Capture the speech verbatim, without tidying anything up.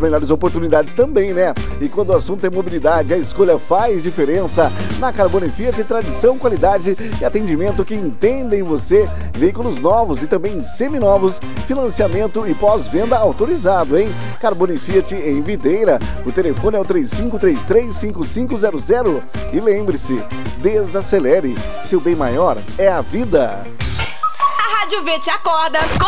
melhores oportunidades também, né? E quando o assunto é mobilidade, a escolha faz diferença. Na Carbone Fiat, tradição, qualidade e atendimento que entendem você. Veículos novos e também seminovos, financiamento e pós-venda autorizado, hein? Carbone Fiat em Videira. O telefone é o três cinco três três, cinco cinco zero zero. E lembre-se, desacelere. Seu bem maior é a vida. A Rádio V te acorda.